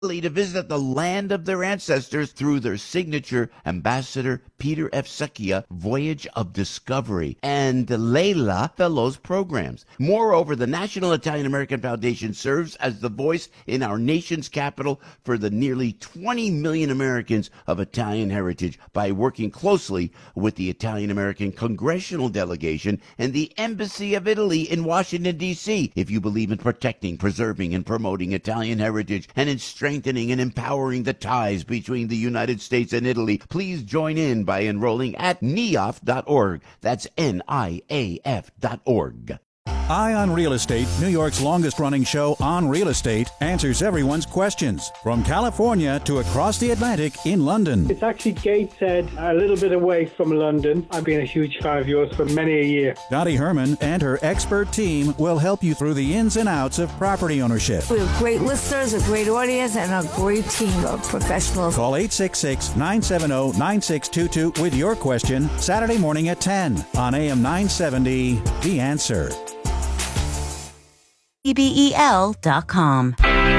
to visit the land of their ancestors through their signature Ambassador Peter F. Secchia Voyage of Discovery and the Layla Fellows programs. Moreover, the National Italian American Foundation serves as the voice in our nation's capital for the nearly 20 million Americans of Italian heritage by working closely with the Italian American Congressional Delegation and the Embassy of Italy in Washington, D.C. If you believe in protecting, preserving, and promoting Italian heritage and in strengthening and empowering the ties between the United States and Italy, please join in by enrolling at NIAF.org. That's NIAF.org. Eye on Real Estate, New York's longest-running show on real estate, answers everyone's questions, from California to across the Atlantic in London. It's actually Gateshead, a little bit away from London. I've been a huge fan of yours for many a year. Dottie Herman and her expert team will help you through the ins and outs of property ownership. We have great listeners, a great audience, and a great team of professionals. Call 866-970-9622 with your question Saturday morning at 10 on AM 970, The Answer. EBEL.com.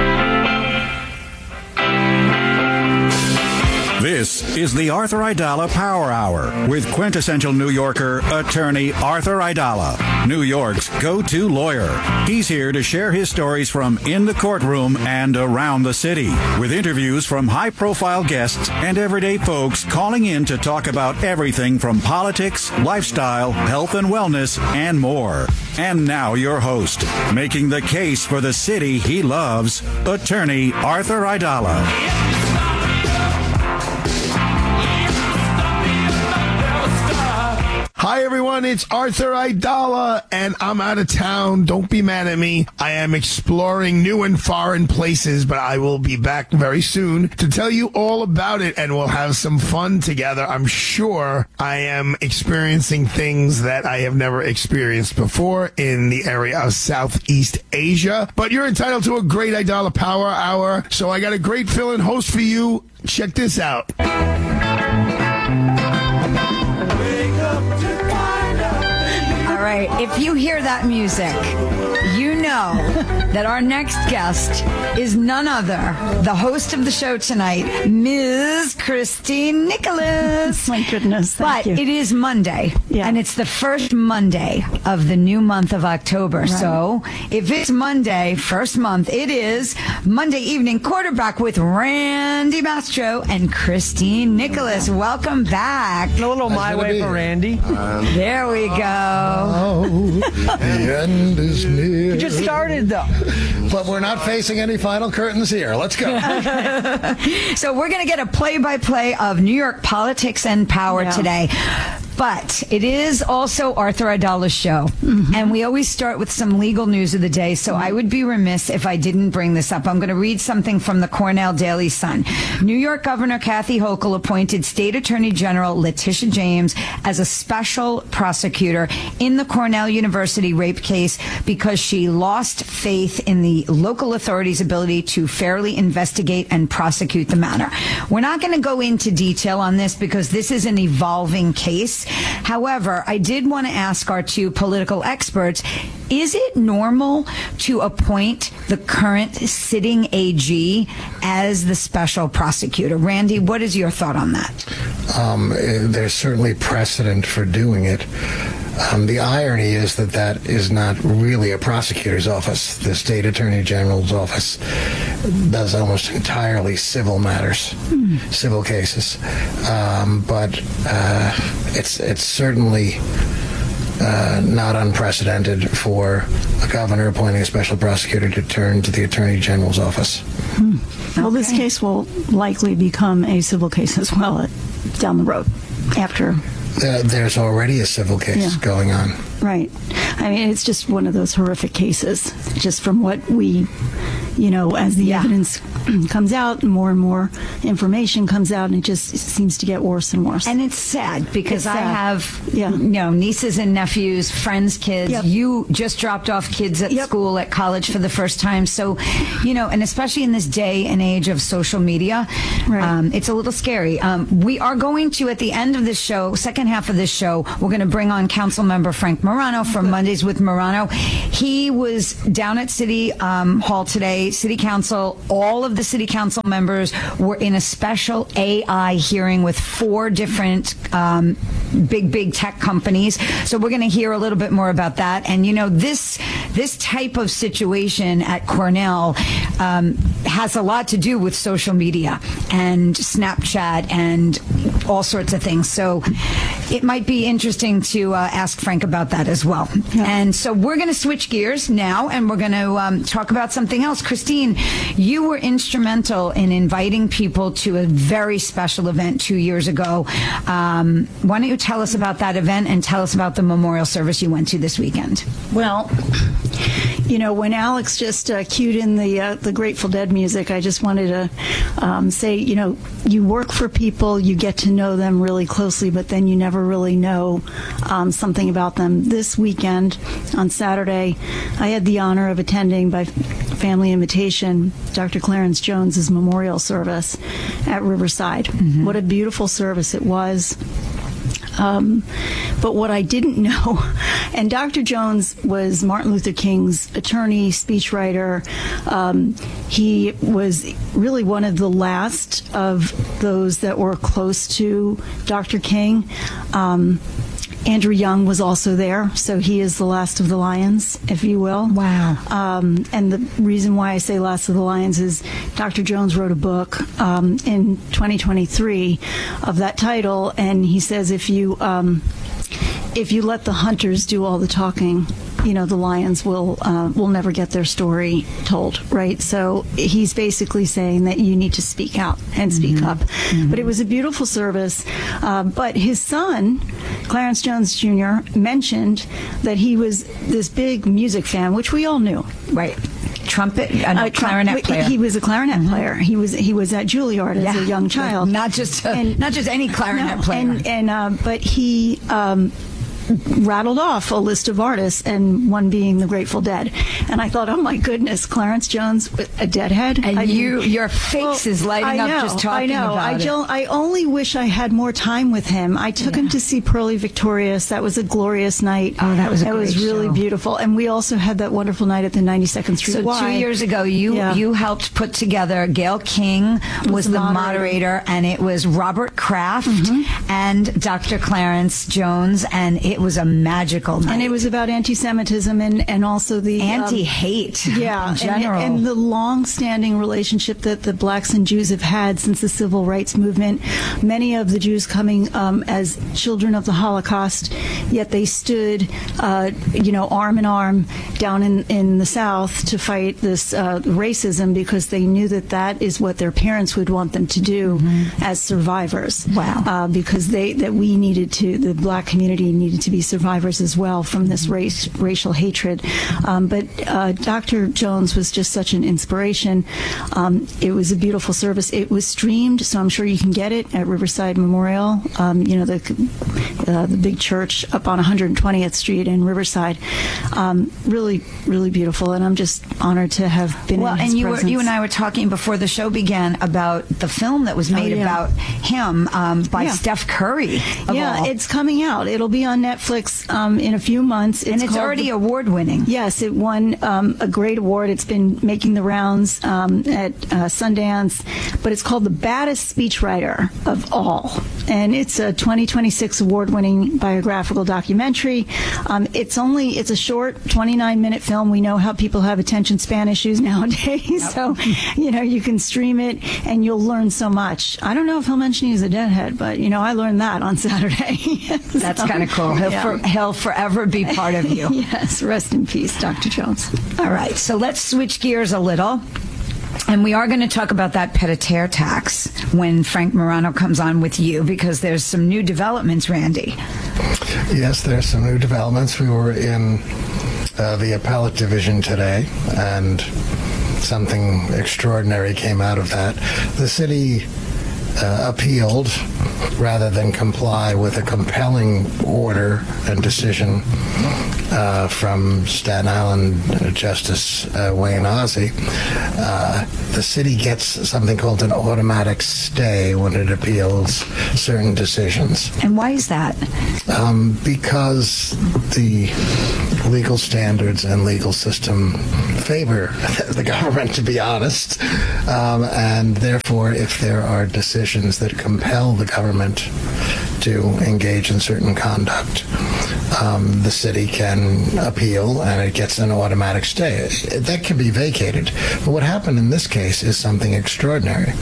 This is the Arthur Aidala Power Hour with quintessential New Yorker, attorney Arthur Aidala, New York's go-to lawyer. He's here to share his stories from in the courtroom and around the city, with interviews from high-profile guests and everyday folks calling in to talk about everything from politics, lifestyle, health and wellness, and more. And now your host, making the case for the city he loves, attorney Arthur Aidala. Hi, everyone. It's Arthur Aidala, and I'm out of town. Don't be mad at me. I am exploring new and foreign places, but I will be back very soon to tell you all about it, and we'll have some fun together. I'm sure I am experiencing things that I have never experienced before in the area of Southeast Asia. But you're entitled to a great Aidala Power Hour, so I got a great fill-in host for you. Check this out. All right, if you hear that music, you know that our next guest is none other, the host of the show tonight, Ms. Christine Nicholas. My goodness, thank you. But it is Monday, and it's the first Monday of the new month of October. Right. So if it's Monday, first month, it is Monday Evening Quarterback with Randy Mastro and Christine Nicholas. Welcome back. A little my way for Randy. There we go. The end is near. We just started, though. But we're not facing any final curtains here. Let's go. So we're going to get a play-by-play of New York politics and power today. But it is also Arthur Aidala's show. Mm-hmm. And we always start with some legal news of the day, so I would be remiss if I didn't bring this up. I'm going to read something from the Cornell Daily Sun. New York Governor Kathy Hochul appointed State Attorney General Letitia James as a special prosecutor in the Cornell University rape case because she lost faith in the local authorities' ability to fairly investigate and prosecute the matter. We're not going to go into detail on this because this is an evolving case. However, I did want to ask our two political experts, is it normal to appoint the current sitting AG as the special prosecutor? Randy, what is your thought on that? There's certainly precedent for doing it. The irony is that is not really a prosecutor's office. The state attorney general's office does almost entirely civil matters, civil cases. But it's certainly not unprecedented for a governor appointing a special prosecutor to turn to the attorney general's office. Well, this case will likely become a civil case as well down the road after. There's already a civil case going on. Right. I mean, it's just one of those horrific cases, just from what we, as the evidence comes out and more information comes out, and it just seems to get worse and worse. And it's sad because I have nieces and nephews, friends' kids. Yep. You just dropped off kids at school, at college for the first time. So, and especially in this day and age of social media, it's a little scary. We are going to, at the end of this show, second half of this show, we're going to bring on Council Member Frank Morano from Mondays with Morano. He was down at City Hall today, City Council. All of of the city council members were in a special AI hearing with 4 different big tech companies. So we're going to hear a little bit more about that. And, you know, this type of situation at Cornell has a lot to do with social media and Snapchat and all sorts of things. So it might be interesting to ask Frank about that as well. Yeah. And so we're going to switch gears now, and we're going to talk about something else. Christine, you were instrumental in inviting people to a very special event 2 years ago. Why don't you tell us about that event and tell us about the memorial service you went to this weekend? Well, you know, when Alex just cued in the Grateful Dead music, I just wanted to say, you know, you work for people, you get to know them really closely, but then you never really know something about them. This weekend, on Saturday, I had the honor of attending by family invitation Dr. Clarence Jones's memorial service at Riverside. Mm-hmm. What a beautiful service it was. But what I didn't know, and Dr. Jones was Martin Luther King's attorney, speechwriter. He was really one of the last of those that were close to Dr. King. Andrew Young was also there, so he is the last of the lions, if you will. Wow. And the reason why I say last of the lions is Dr. Jones wrote a book in 2023 of that title, and he says if you let the hunters do all the talking, you know, the lions will never get their story told, right? So he's basically saying that you need to speak out and speak up. Mm-hmm. But it was a beautiful service. But his son, Clarence Jones Jr., mentioned that he was this big music fan, which we all knew. Right. Clarinet player. He was a clarinet player. He was at Juilliard as a young child. Not just any clarinet player. But he rattled off a list of artists, and one being the Grateful Dead. And I thought, oh my goodness, Clarence Jones, a Deadhead. And your face is lighting up just talking about it. I only wish I had more time with him. I took him to see Pearly Victorious. That was a glorious night. Oh, that was really beautiful. And we also had that wonderful night at the 92nd Street Y. So 2 years ago, you helped put together. Gail King was the moderator, and it was Robert Kraft and Dr. Clarence Jones, and it was a magical night. And it was about anti-Semitism and also the anti-hate in general. And the long-standing relationship that the blacks and Jews have had since the Civil Rights Movement. Many of the Jews coming as children of the Holocaust, yet they stood, arm in arm down in the South to fight this racism, because they knew that is what their parents would want them to do as survivors. Wow. Because the black community needed to be survivors as well from this racial hatred. But Dr. Jones was just such an inspiration. It was a beautiful service. It was streamed, so I'm sure you can get it at Riverside Memorial, the big church up on 120th Street in Riverside. Really, really beautiful, and I'm just honored to have been in his presence. You and I were talking before the show began about the film that was made about him by Steph Curry. It's coming out. It'll be on Netflix in a few months. It's already award-winning. Yes, it won a great award. It's been making the rounds at Sundance, but it's called The Baddest Speechwriter of All. And it's a 2026 award-winning biographical documentary. It's a short 29-minute film. We know how people have attention span issues nowadays, so you can stream it and you'll learn so much. I don't know if he'll mention he's a Deadhead, but I learned that on Saturday. That's kind of cool. He'll forever be part of you. Yes, rest in peace, Dr. Jones. All right, so let's switch gears a little. And we are going to talk about that pied-à-terre tax when Frank Morano comes on with you, because there's some new developments, Randy. Yes, there's some new developments. We were in the appellate division today, and something extraordinary came out of that. The city appealed rather than comply with a compelling order and decision from Staten Island Justice Wayne Ozzie, the city gets something called an automatic stay when it appeals certain decisions. And why is that? Because the legal standards and legal system favor the government, to be honest, and therefore if there are decisions that compel the government to engage in certain conduct, the city can appeal and it gets an automatic stay. That can be vacated. But what happened in this case is something extraordinary.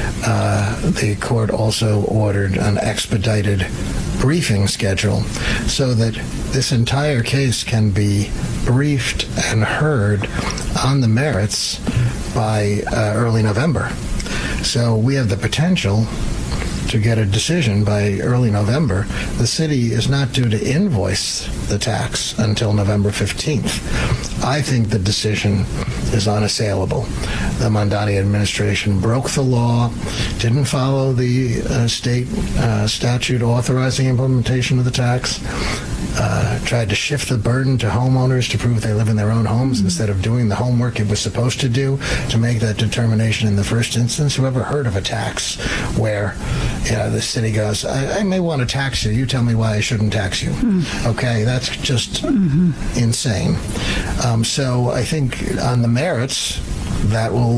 The court also ordered an expedited briefing schedule so that this entire case can be briefed and heard on the merits by early November. So we have the potential to get a decision by early November. The city is not due to invoice the tax until November 15th. I think the decision is unassailable. The Mamdani administration broke the law, didn't follow the state statute authorizing implementation of the tax, tried to shift the burden to homeowners to prove they live in their own homes instead of doing the homework it was supposed to do to make that determination in the first instance. Whoever heard of a tax where the city goes, I may want to tax you, you tell me why I shouldn't tax you. Okay, that's just insane. So I think on the merits, that will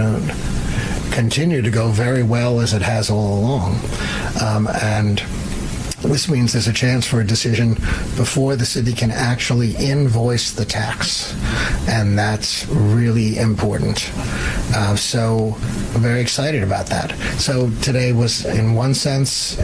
continue to go very well as it has all along. And this means there's a chance for a decision before the city can actually invoice the tax, and that's really important. So I'm very excited about that. So today was, in one sense,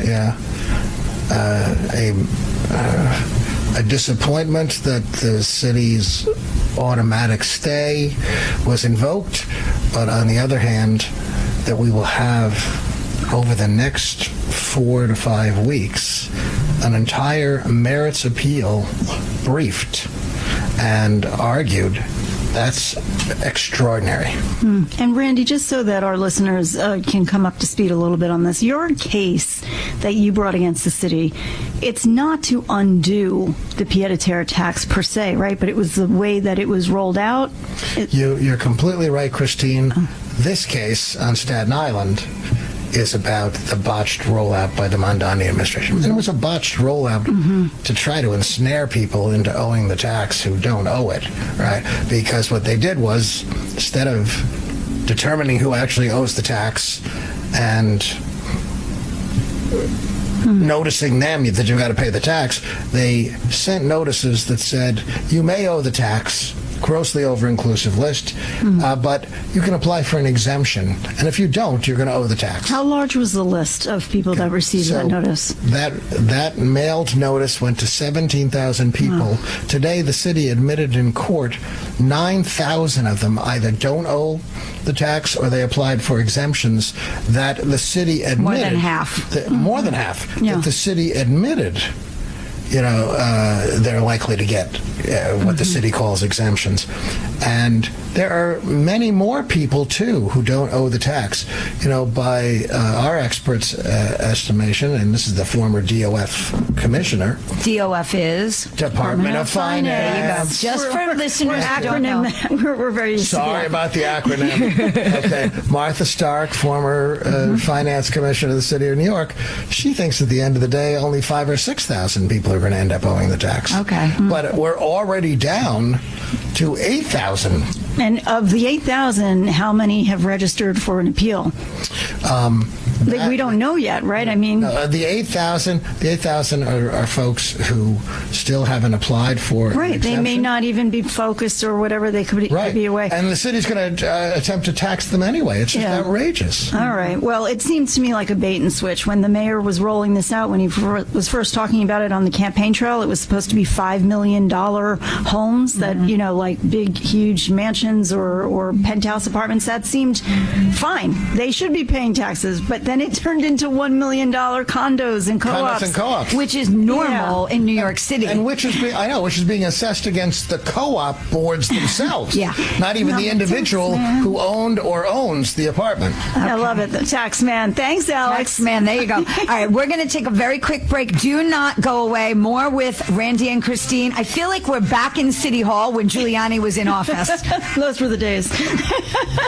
a disappointment that the city's automatic stay was invoked, but on the other hand, that we will have over the next 4 to 5 weeks an entire merits appeal briefed and argued. That's extraordinary. And Randy, just so that our listeners can come up to speed a little bit on this, your case that you brought against the city, it's not to undo the pied-à-terre tax per se, right? But it was the way that it was rolled out. You're completely right, Christine. This case on Staten Island is about the botched rollout by the Mamdani administration. And it was a botched rollout to try to ensnare people into owing the tax who don't owe it, right? Because what they did was, instead of determining who actually owes the tax and noticing them that you've got to pay the tax, they sent notices that said, you may owe the tax, grossly over-inclusive list, but you can apply for an exemption. And if you don't, you're going to owe the tax. How large was the list of people that received that notice? That mailed notice went to 17,000 people. Today, the city admitted in court 9,000 of them either don't owe the tax or they applied for exemptions that the city admitted. More than half. More than half. That the city admitted they're likely to get what the city calls exemptions. And there are many more people, too, who don't owe the tax. By our experts' estimation, and this is the former DOF commissioner. DOF is? Department of Finance. There you go. Just for listeners who don't know. We're very sorry about the acronym. Okay. Martha Stark, former finance commissioner of the city of New York, she thinks at the end of the day only 5,000 or 6,000 people are going to end up owing the tax. Okay. But we're already down to 8,000. And of the 8,000, how many have registered for an appeal? We don't know yet, right? I mean, the 8,000 are folks who still haven't applied for. Right, they may not even be focused or whatever. They could be away. And the city's going to attempt to tax them anyway. It's just outrageous. All right. Well, it seems to me like a bait and switch. When the mayor was rolling this out, when he was first talking about it on the campaign trail, it was supposed to be $5 million homes that like big, huge mansions or penthouse apartments. That seemed fine. They should be paying taxes, but Then it turned into $1 million condos and co-ops. Condos and co-ops. Which is normal in New York City. And which is being assessed against the co-op boards themselves. Yeah. Not even the individual who owned or owns the apartment. I love it. The tax man. Thanks, Alex. Tax man, there you go. All right, we're going to take a very quick break. Do not go away. More with Randy and Christine. I feel like we're back in City Hall when Giuliani was in office. Those were the days.